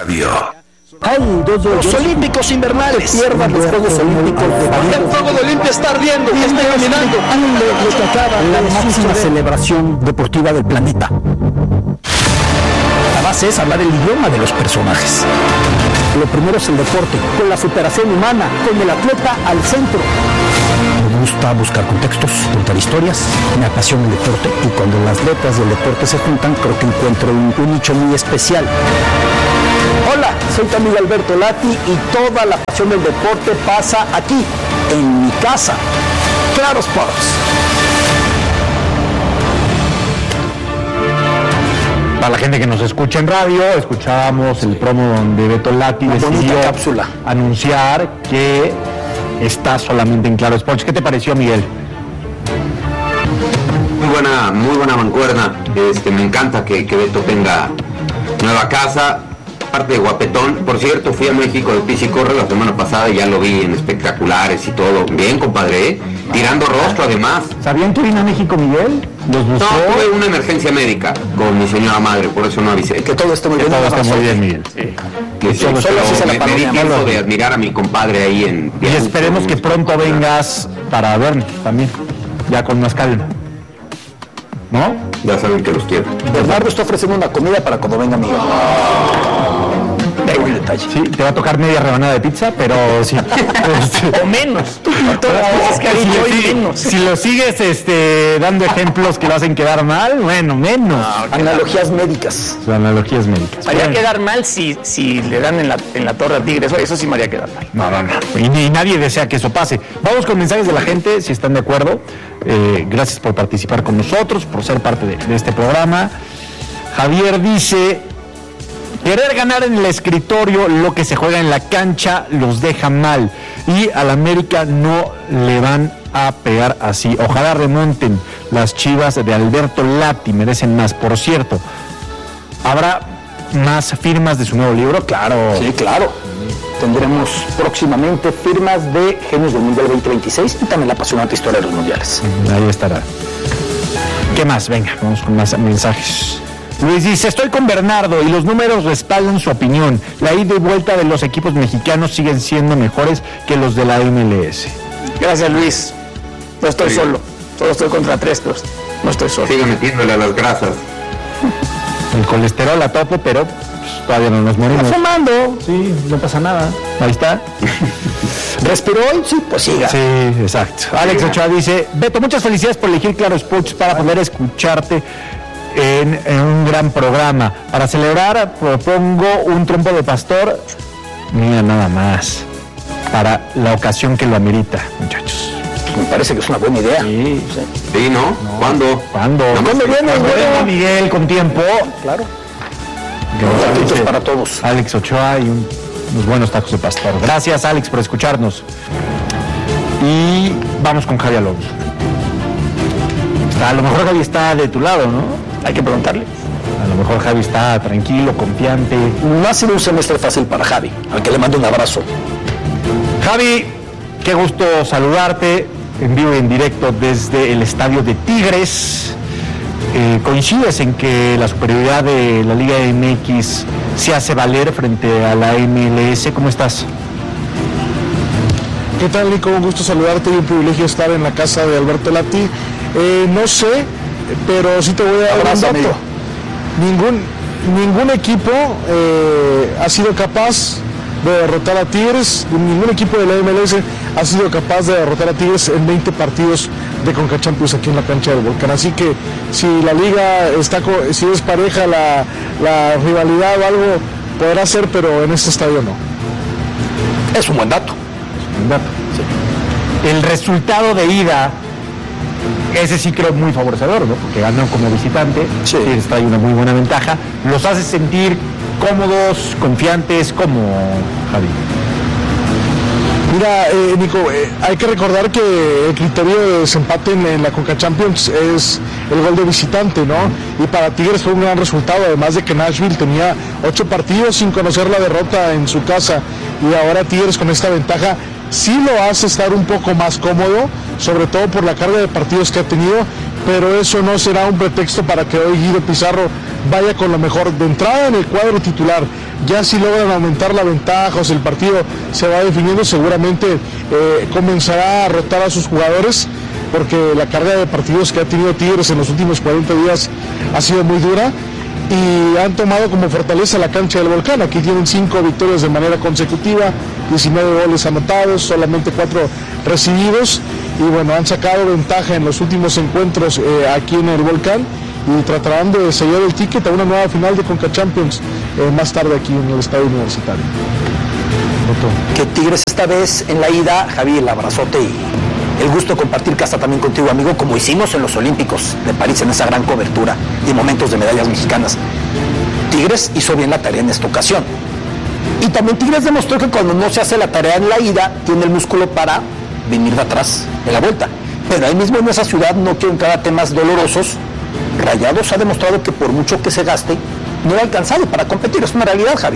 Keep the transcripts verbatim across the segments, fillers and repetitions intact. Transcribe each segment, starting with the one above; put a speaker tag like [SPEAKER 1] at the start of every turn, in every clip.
[SPEAKER 1] Radio.
[SPEAKER 2] Ay, dos, dos, los Olímpicos invernales. Pierdan los Juegos Olímpicos de París. El fuego de Olimpia está ardiendo y está iluminando. Lo que acaba la máxima celebración deportiva del planeta. La base es hablar el idioma de los personajes. Lo primero es el deporte, con la superación humana, con el atleta al centro. Me gusta buscar contextos, contar historias, me apasiona el deporte y cuando las letras del deporte se juntan, creo que encuentro un, un nicho muy especial. Hola, soy tu amigo Alberto Lati y toda la pasión del deporte pasa aquí, en mi casa. Claro Sports.
[SPEAKER 3] Para la gente que nos escucha en radio, escuchábamos el promo donde Beto Lati decidió
[SPEAKER 2] cápsula.
[SPEAKER 3] anunciar que está solamente en Claro Sports. ¿Qué te pareció, Miguel?
[SPEAKER 4] Muy buena, muy buena mancuerna. Este, me encanta que, que Beto tenga nueva casa, parte de guapetón. Por cierto, fui a México de pis y corre la semana pasada y ya lo vi en espectaculares y todo. Bien, compadre, ¿eh? Tirando rostro además.
[SPEAKER 3] ¿Sabían que vino a México, Miguel? ¿Los buscó?
[SPEAKER 4] No, tuve una emergencia médica con mi señora madre, por eso no avisé.
[SPEAKER 2] Que todo esté muy
[SPEAKER 3] Que
[SPEAKER 2] bien.
[SPEAKER 3] todo está muy bien, Miguel.
[SPEAKER 4] Sí. Que sí,
[SPEAKER 2] Solo
[SPEAKER 4] pero
[SPEAKER 2] así se la
[SPEAKER 4] me, me di
[SPEAKER 2] pandemia,
[SPEAKER 4] tiempo
[SPEAKER 2] ¿no?
[SPEAKER 4] de admirar a mi compadre ahí en...
[SPEAKER 3] Y esperemos que pronto vengas para vernos también, ya con más calma. ¿No?
[SPEAKER 4] Ya saben que los quiero.
[SPEAKER 2] Bernardo está ofreciendo una comida para cuando venga Miguel. Tengo un detalle.
[SPEAKER 3] Sí, te va a tocar media rebanada de pizza, pero sí.
[SPEAKER 2] O menos. Todas las cosas que ha
[SPEAKER 3] si,
[SPEAKER 2] dicho
[SPEAKER 3] lo
[SPEAKER 2] hoy,
[SPEAKER 3] sigue-
[SPEAKER 2] menos.
[SPEAKER 3] si lo sigues este, dando ejemplos que lo hacen quedar mal, bueno, menos.
[SPEAKER 2] Analogías médicas.
[SPEAKER 3] Las analogías médicas.
[SPEAKER 5] Haría
[SPEAKER 3] Bueno,
[SPEAKER 5] quedar mal si, si le dan en la, en la torre a Tigres. Eso, eso sí me haría quedar mal.
[SPEAKER 3] No, no, no. Y, ni- nadie desea que eso pase. Vamos con mensajes de la gente, si están de acuerdo. Eh, gracias por participar con nosotros, por ser parte de, de este programa. Javier dice: querer ganar en el escritorio lo que se juega en la cancha los deja mal. Y al América no le van a pegar así. Ojalá remonten. Las Chivas de Alberto Lati merecen más. Por cierto, ¿habrá más firmas de su nuevo libro? Claro.
[SPEAKER 2] Sí, claro. Tendremos próximamente firmas de Genios del Mundial veinte veintiséis y también la apasionante historia de los mundiales.
[SPEAKER 3] Ahí estará. ¿Qué más? Venga, vamos con más mensajes. Luis dice: estoy con Bernardo y los números respaldan su opinión. La ida y vuelta de los equipos mexicanos siguen siendo mejores que los de la M L S.
[SPEAKER 5] Gracias, Luis. No estoy
[SPEAKER 4] Sí.
[SPEAKER 5] solo. Solo estoy contra tres, pero no estoy solo.
[SPEAKER 4] Sigue metiéndole a las grasas.
[SPEAKER 3] El colesterol a tope, pero pues, todavía no nos morimos.
[SPEAKER 2] Está fumando.
[SPEAKER 3] Sí, no pasa nada. Ahí está.
[SPEAKER 2] ¿Respiró hoy? Sí, pues siga.
[SPEAKER 3] Sí, exacto. Alex Ochoa dice: Beto, muchas felicidades por elegir Claro Sports para poder escucharte en, en un gran programa. Para celebrar, propongo un trompo de pastor. Mira, nada más. Para la ocasión que lo amerita, muchachos.
[SPEAKER 2] Me parece que es una buena idea.
[SPEAKER 3] Sí.
[SPEAKER 4] ¿Sí, no? ¿Cuándo?
[SPEAKER 3] ¿Cuándo?
[SPEAKER 4] Nada más
[SPEAKER 2] ¿Cuándo
[SPEAKER 4] que-
[SPEAKER 2] viene,
[SPEAKER 3] Cuando
[SPEAKER 2] güey?
[SPEAKER 3] venga Miguel con tiempo.
[SPEAKER 2] Claro.
[SPEAKER 3] Gracias.
[SPEAKER 2] Tacos para todos.
[SPEAKER 3] Alex Ochoa y un- unos buenos tacos de pastor. Gracias, Alex, por escucharnos. Y vamos con Javi Alonso. Está, a lo mejor Javi está de tu lado, ¿no?
[SPEAKER 5] Hay que preguntarle.
[SPEAKER 3] A lo mejor Javi está tranquilo, confiante.
[SPEAKER 2] No ha sido un semestre fácil para Javi, al que le mando un abrazo.
[SPEAKER 3] Javi, qué gusto saludarte en vivo y en directo desde el estadio de Tigres. Eh, ¿Coincides en que la superioridad de la Liga M X se hace valer frente a la M L S? ¿Cómo estás?
[SPEAKER 6] ¿Qué tal, Nico? Un gusto saludarte y un privilegio estar en la casa de Alberto Lati. Eh, no sé, pero sí te voy a dar un
[SPEAKER 2] Abrazo,
[SPEAKER 6] dato.
[SPEAKER 2] amigo.
[SPEAKER 6] Ningún, ningún equipo eh, ha sido capaz de derrotar a Tigres, ningún equipo de la M L S ha sido capaz de derrotar a Tigres en veinte partidos de Conca Champions aquí en la cancha del Volcán. Así que si la liga está, co- si es pareja la, la rivalidad o algo, podrá ser, pero en este estadio no.
[SPEAKER 2] Es un buen dato.
[SPEAKER 3] Un dato. El resultado de ida, ese sí creo muy favorecedor, ¿no? Porque ganan como visitante,
[SPEAKER 2] Sí.
[SPEAKER 3] Tigres trae una muy buena ventaja, los hace sentir cómodos, confiantes, como Javi.
[SPEAKER 6] Mira, eh, Nico, eh, hay que recordar que el criterio de desempate en, en la Conca Champions es el gol de visitante, ¿no? Y para Tigres fue un gran resultado, además de que Nashville tenía ocho partidos sin conocer la derrota en su casa, y ahora Tigres con esta ventaja sí lo hace estar un poco más cómodo, sobre todo por la carga de partidos que ha tenido, pero eso no será un pretexto para que hoy Guido Pizarro vaya con lo mejor. De entrada en el cuadro titular Ya si logran aumentar la ventaja o si el partido se va definiendo, seguramente eh, comenzará a rotar a sus jugadores, porque la carga de partidos que ha tenido Tigres en los últimos cuarenta días ha sido muy dura y han tomado como fortaleza la cancha del Volcán. Aquí tienen cinco victorias de manera consecutiva, diecinueve goles anotados, solamente cuatro recibidos, y bueno, han sacado ventaja en los últimos encuentros eh, aquí en el Volcán y tratarán de sellar el ticket a una nueva final de Conca Champions eh, más tarde aquí en el Estadio Universitario.
[SPEAKER 2] Que Tigres esta vez en la ida, Javi, el abrazote y el gusto de compartir casa también contigo, amigo, como hicimos en los Olímpicos de París, en esa gran cobertura y momentos de medallas mexicanas. Tigres hizo bien la tarea en esta ocasión. Y también Tigres demostró que cuando no se hace la tarea en la ida, tiene el músculo para venir de atrás en la vuelta. Pero ahí mismo en esa ciudad, no quiero entrar a temas dolorosos, Rayados ha demostrado que por mucho que se gaste, no ha alcanzado para competir. Es una realidad, Javi.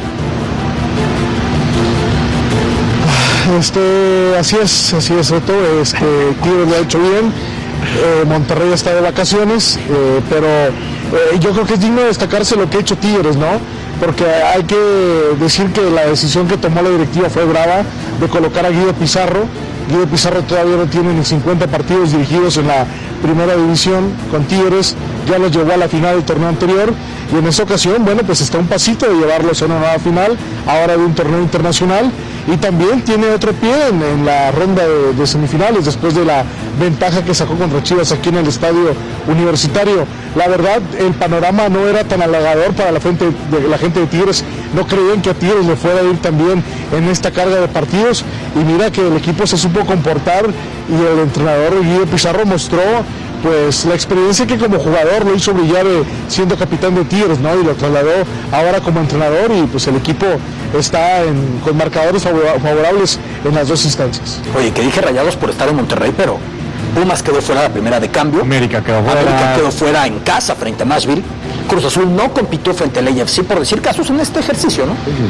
[SPEAKER 6] Este, así es, así es, Reto. Este, Tigres lo ha hecho bien. Eh, Monterrey está de vacaciones, eh, pero eh, yo creo que es digno de destacarse lo que ha hecho Tigres, ¿no? Porque hay que decir que la decisión que tomó la directiva fue brava, de colocar a Guido Pizarro. Guido Pizarro todavía no tiene ni cincuenta partidos dirigidos en la primera división con Tigres, ya los llevó a la final del torneo anterior, y en esa ocasión, bueno, pues está un pasito de llevarlos a una nueva final, ahora de un torneo internacional, y también tiene otro pie en, en la ronda de, de semifinales, después de la ventaja que sacó contra Chivas aquí en el Estadio Universitario. La verdad, el panorama no era tan halagador para la gente de, la gente de Tigres, no creían que a Tigres le fuera a ir también en esta carga de partidos, y mira que el equipo se supo comportar, y el entrenador Guido Pizarro mostró pues la experiencia que como jugador lo hizo brillar eh, siendo capitán de Tigres, ¿no? Y lo trasladó ahora como entrenador, y pues el equipo está en, con marcadores favorables en las dos instancias.
[SPEAKER 2] Oye, que dije Rayados por estar en Monterrey, pero Pumas quedó fuera la primera de cambio.
[SPEAKER 3] América quedó fuera.
[SPEAKER 2] América quedó fuera en casa frente a Nashville. Cruz Azul no compitió frente al A F C, por decir casos en este ejercicio, ¿no?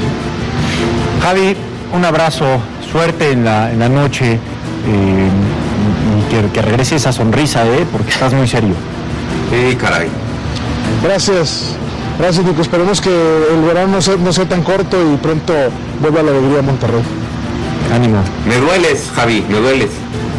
[SPEAKER 3] Javi, un abrazo, suerte en la, en la noche, eh, y que, que regrese esa sonrisa, ¿eh? Porque estás muy serio.
[SPEAKER 4] Sí, caray.
[SPEAKER 6] Gracias, gracias, Nico. Esperemos que el verano no sea, no sea tan corto y pronto vuelva la alegría a Monterrey.
[SPEAKER 3] Ánimo.
[SPEAKER 4] Me dueles, Javi, me dueles.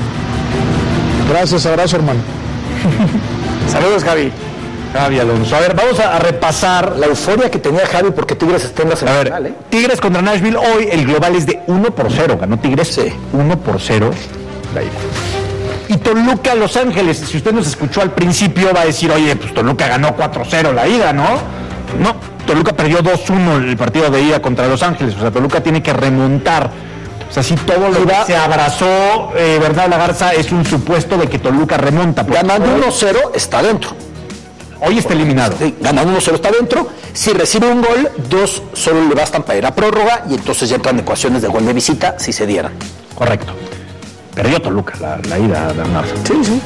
[SPEAKER 6] Gracias, abrazo, hermano.
[SPEAKER 5] Saludos, Javi.
[SPEAKER 3] Javi Alonso. A ver, vamos a, a repasar.
[SPEAKER 2] La euforia que tenía Javi porque Tigres está en la
[SPEAKER 3] A ver,
[SPEAKER 2] semifinal, ¿eh?
[SPEAKER 3] Tigres contra Nashville. Hoy el global es de uno por cero. Ganó Tigres
[SPEAKER 2] Sí.
[SPEAKER 3] uno por cero. La ida. Y Toluca Los Ángeles. Si usted nos escuchó al principio, va a decir, oye, pues Toluca ganó cuatro cero la ida, ¿no? No, Toluca perdió dos uno el partido de ida contra Los Ángeles. O sea, Toluca tiene que remontar. O sea, si todo lo que se abrazó eh, Bernardo Lagarza es un supuesto de que Toluca remonta.
[SPEAKER 2] Ganando uno cero está dentro.
[SPEAKER 3] Hoy está eliminado.
[SPEAKER 2] Sí, ganando uno cero está dentro. Si recibe un gol, dos solo le bastan para ir a prórroga, y entonces ya entran ecuaciones de gol de visita si se dieran.
[SPEAKER 3] Correcto. Perdió Toluca la, la ida, Bernardo.
[SPEAKER 2] Sí, sí.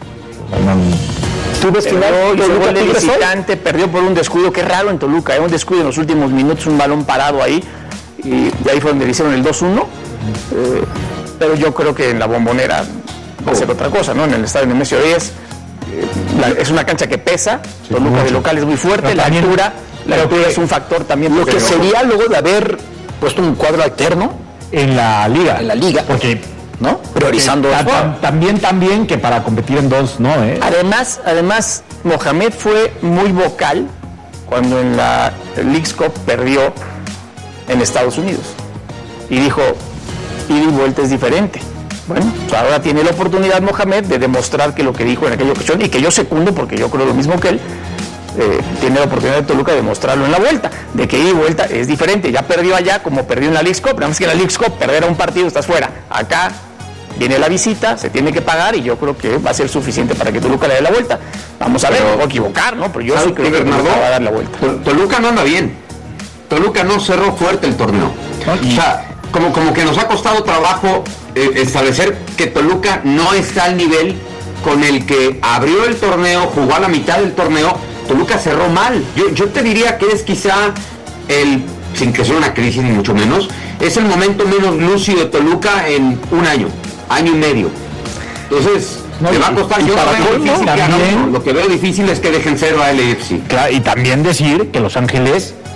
[SPEAKER 5] Tú ves que
[SPEAKER 2] Perdió,
[SPEAKER 5] hizo
[SPEAKER 2] Toluca
[SPEAKER 5] gol de
[SPEAKER 2] Tigres hoy.
[SPEAKER 5] visitante, perdió por un descuido, que es raro en Toluca, ¿eh? Un descuido en los últimos minutos, un balón parado ahí, y de ahí fue donde le hicieron el dos uno, eh, pero yo creo que en la Bombonera va a ser otra cosa, ¿no? En el estadio Nemesio diez, eh, la- es una cancha que pesa,
[SPEAKER 3] Sí,
[SPEAKER 5] Toluca
[SPEAKER 3] mucho.
[SPEAKER 5] de local es muy fuerte,
[SPEAKER 3] Pero
[SPEAKER 5] la
[SPEAKER 3] también-
[SPEAKER 5] altura, la
[SPEAKER 3] pero
[SPEAKER 5] altura
[SPEAKER 3] que-
[SPEAKER 5] es un factor también.
[SPEAKER 2] Lo que
[SPEAKER 5] porque-
[SPEAKER 2] sería luego de haber puesto un cuadro alterno
[SPEAKER 3] En la liga.
[SPEAKER 2] en la liga,
[SPEAKER 3] Porque
[SPEAKER 2] ¿no? Priorizando
[SPEAKER 3] ta-
[SPEAKER 2] el
[SPEAKER 3] ta-
[SPEAKER 2] juego.
[SPEAKER 3] también, también que para competir en dos, no, ¿eh?
[SPEAKER 5] Además, además, Mohamed fue muy vocal cuando en la Leagues Cup perdió en Estados Unidos. Y dijo, ida y vuelta es diferente. Bueno, pues ahora tiene la oportunidad Mohamed de demostrar que lo que dijo en aquella ocasión, y que yo secundo porque yo creo lo mismo que él, eh, tiene la oportunidad de Toluca de demostrarlo en la vuelta, de que ida y vuelta es diferente. Ya perdió allá como perdió en la Leagues Cup, nada más que en la Leagues Cup perder a un partido estás fuera. Acá viene la visita, se tiene que pagar, y yo creo que va a ser suficiente para que Toluca le dé la vuelta. Vamos a ver,
[SPEAKER 4] Pero-
[SPEAKER 5] me puedo equivocar, ¿no? Pero yo
[SPEAKER 4] ¿Sabes
[SPEAKER 5] sí creo
[SPEAKER 4] qué,
[SPEAKER 5] que Toluca
[SPEAKER 4] Bernardo?
[SPEAKER 5] va a dar la vuelta.
[SPEAKER 4] Tol- Toluca no anda bien. Toluca no cerró fuerte el torneo. O sea, como, como que nos ha costado trabajo eh, establecer que Toluca no está al nivel con el que abrió el torneo, jugó a la mitad del torneo. Toluca cerró mal. Yo, yo te diría que es quizá el, sin que sea una crisis ni mucho menos, es el momento menos lúcido de Toluca en un año, año y medio. Entonces,
[SPEAKER 3] No,
[SPEAKER 4] le va a
[SPEAKER 3] y-
[SPEAKER 4] costar.
[SPEAKER 3] y
[SPEAKER 4] Yo no
[SPEAKER 3] para
[SPEAKER 4] veo
[SPEAKER 3] colmo,
[SPEAKER 4] difícil que
[SPEAKER 3] también-
[SPEAKER 4] hagan- lo que veo difícil es que dejen cero a L A F C.
[SPEAKER 3] Claro, y también decir que Los Ángeles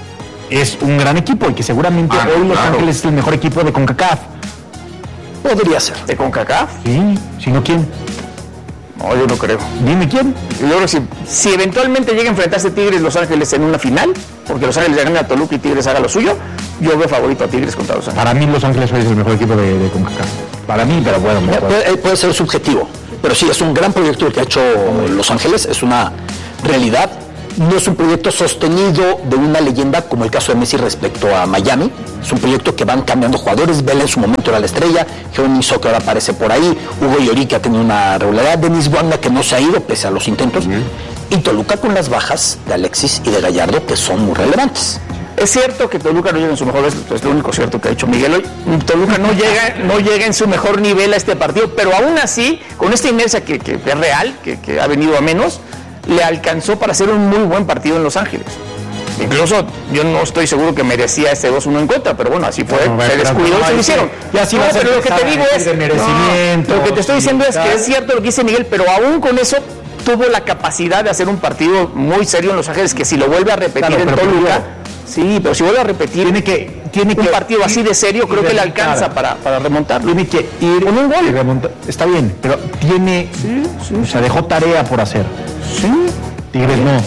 [SPEAKER 3] es un gran equipo y que seguramente
[SPEAKER 4] Ah,
[SPEAKER 3] hoy Los
[SPEAKER 4] claro.
[SPEAKER 3] Ángeles es el mejor equipo de CONCACAF.
[SPEAKER 2] Podría ser.
[SPEAKER 5] ¿De CONCACAF?
[SPEAKER 3] Sí, si no, ¿quién?
[SPEAKER 5] No, yo no creo.
[SPEAKER 3] Dime quién.
[SPEAKER 5] Yo creo que si, si eventualmente llega a enfrentarse Tigres Los Ángeles en una final, porque Los Ángeles le gana a Toluca y Tigres haga lo suyo, yo veo favorito a Tigres contra Los Ángeles.
[SPEAKER 3] Para mí Los Ángeles hoy es el mejor equipo de, de CONCACAF. Para mí, pero bueno. me puedo-
[SPEAKER 2] Puede, puede ser subjetivo, pero sí, es un gran proyecto el que ha hecho Los Ángeles, es una realidad. No es un proyecto sostenido de una leyenda como el caso de Messi respecto a Miami. Es un proyecto que van cambiando jugadores. Vela en su momento era la estrella. Johnny que ahora aparece por ahí. Hugo Llori, que ha tenido una regularidad. Denis Wanda, que no se ha ido pese a los intentos. Uh-huh. Y Toluca con las bajas de Alexis y de Gallardo, que son muy relevantes.
[SPEAKER 5] Es cierto que Toluca no llega en su mejor, es lo único cierto que ha dicho Miguel hoy. Toluca no llega, no llega en su mejor nivel a este partido, pero aún así, con esta inercia que, que es real, que, que ha venido a menos, le alcanzó para hacer un muy buen partido en Los Ángeles. Incluso yo no estoy seguro que merecía ese dos uno en contra, pero bueno, así fue,
[SPEAKER 3] No,
[SPEAKER 5] se
[SPEAKER 3] pero
[SPEAKER 5] descuidó
[SPEAKER 3] no,
[SPEAKER 5] y se lo
[SPEAKER 3] sí,
[SPEAKER 5] hicieron.
[SPEAKER 3] ya sí
[SPEAKER 5] No,
[SPEAKER 3] vas a
[SPEAKER 5] pero lo que
[SPEAKER 3] empezar
[SPEAKER 5] te digo
[SPEAKER 3] a
[SPEAKER 5] es,
[SPEAKER 3] decir de merecimiento,
[SPEAKER 5] no, lo que te estoy diciendo es que
[SPEAKER 3] tal.
[SPEAKER 5] es cierto lo que dice Miguel, pero aún con eso tuvo la capacidad de hacer un partido muy serio en Los Ángeles, que si lo vuelve a repetir
[SPEAKER 3] Claro,
[SPEAKER 5] en
[SPEAKER 3] pero
[SPEAKER 5] Toluca,
[SPEAKER 3] primero,
[SPEAKER 5] sí, pero si vuelve a repetir
[SPEAKER 3] Tiene que, tiene
[SPEAKER 5] un
[SPEAKER 3] que
[SPEAKER 5] partido así de serio, creo que le alcanza para, para remontarlo.
[SPEAKER 3] Tiene que ir
[SPEAKER 5] con un gol.
[SPEAKER 3] y remontar. Está bien, pero tiene,
[SPEAKER 5] Sí, sí,
[SPEAKER 3] o sea, dejó tarea por hacer.
[SPEAKER 5] sí.
[SPEAKER 3] Tigres no.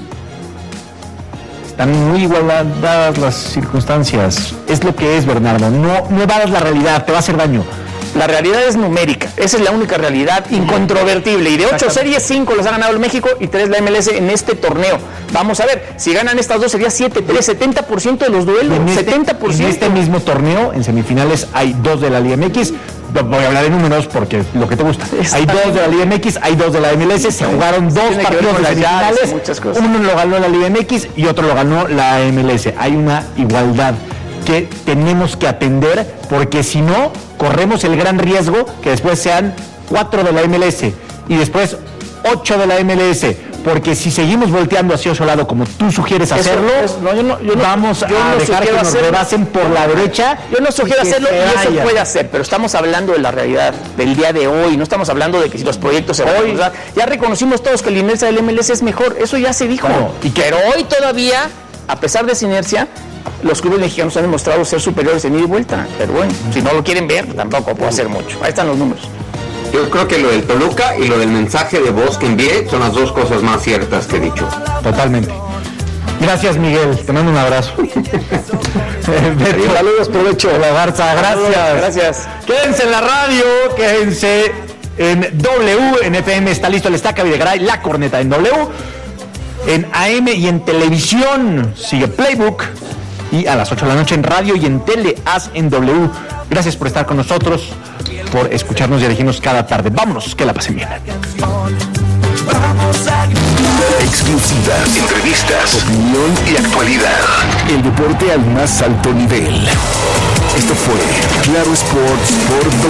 [SPEAKER 3] Están muy igualadas las circunstancias. Es lo que es, Bernardo. No, no evadas la realidad, te va a hacer daño.
[SPEAKER 5] La realidad es numérica, esa es la única realidad incontrovertible. Y de ocho series, cinco las ha ganado el México y tres la M L S en este torneo. Vamos a ver, si ganan estas dos sería siete tres, setenta por ciento de los duelos,
[SPEAKER 3] En este,
[SPEAKER 5] setenta por ciento.
[SPEAKER 3] en este mismo torneo, en semifinales, hay dos de la Liga M X. Voy a hablar de números porque lo que te gusta. Hay dos de la Liga M X, hay dos de la M L S. Se jugaron dos
[SPEAKER 5] Tiene que ver
[SPEAKER 3] partidos
[SPEAKER 5] con
[SPEAKER 3] de
[SPEAKER 5] las llaves y
[SPEAKER 3] semifinales.
[SPEAKER 5] muchas cosas.
[SPEAKER 3] Uno lo ganó la Liga M X y otro lo ganó la M L S. Hay una igualdad que tenemos que atender porque si no, corremos el gran riesgo que después sean cuatro de la M L S y después ocho de la M L S. Porque si seguimos volteando hacia otro lado como tú sugieres
[SPEAKER 5] Eso,
[SPEAKER 3] hacerlo,
[SPEAKER 5] eso, no, yo no- yo no-
[SPEAKER 3] vamos
[SPEAKER 5] yo
[SPEAKER 3] a
[SPEAKER 5] no
[SPEAKER 3] dejar que
[SPEAKER 5] sugiero
[SPEAKER 3] nos
[SPEAKER 5] hacerlo.
[SPEAKER 3] rebasen por la derecha.
[SPEAKER 5] Yo no sugiero
[SPEAKER 3] y que
[SPEAKER 5] hacerlo
[SPEAKER 3] se
[SPEAKER 5] y eso
[SPEAKER 3] vayan.
[SPEAKER 5] puede hacer, pero estamos hablando de la realidad del día de hoy, no estamos hablando de que si los proyectos se van a cruzar. Ya reconocimos todos que la inercia del M L S es mejor, eso ya se dijo.
[SPEAKER 3] Bueno,
[SPEAKER 5] y que, pero hoy todavía, a pesar de esa inercia, los clubes mexicanos han demostrado ser superiores en ida y vuelta. Pero bueno, si no lo quieren ver, tampoco puedo hacer mucho. Ahí están los números.
[SPEAKER 4] Yo creo que lo del Toluca y lo del mensaje de voz que envié son las dos cosas más ciertas que he dicho.
[SPEAKER 3] Totalmente. Gracias, Miguel. Te mando un abrazo. Beto,
[SPEAKER 2] Saludos, provecho.
[SPEAKER 3] La Garza, gracias.
[SPEAKER 5] Gracias.
[SPEAKER 3] Quédense en la radio, quédense en W, en F M está listo el Estaca Videgaray, la corneta en W, en A M y en televisión sigue Playbook y a las ocho de la noche en radio y en tele, haz en W. Gracias por estar con nosotros, por escucharnos y elegirnos cada tarde. Vámonos, que la pasen bien.
[SPEAKER 1] Exclusivas, entrevistas, opinión y actualidad. El deporte al más alto nivel. Esto fue Claro Sports por